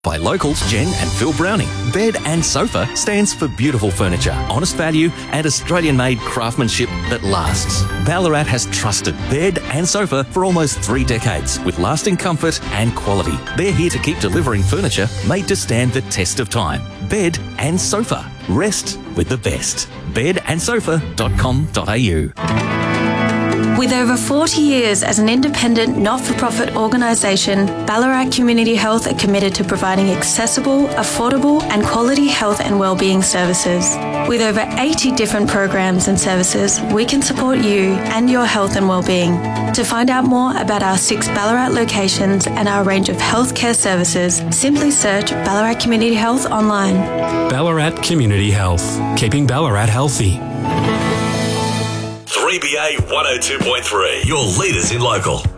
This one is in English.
By locals Jen and Phil Browning, Bed and Sofa stands for beautiful furniture, honest value and Australian-made craftsmanship that lasts. Ballarat has trusted Bed and Sofa for almost 3 decades with lasting comfort and quality. They're here to keep delivering furniture made to stand the test of time. Bed and Sofa. Rest with the best. bedandsofa.com.au. With over 40 years as an independent, not-for-profit organisation, Ballarat Community Health are committed to providing accessible, affordable and quality health and wellbeing services. With over 80 different programs and services, we can support you and your health and wellbeing. To find out more about our 6 Ballarat locations and our range of healthcare services, simply search Ballarat Community Health online. Ballarat Community Health, keeping Ballarat healthy. 3BA 102.3, your leaders in local.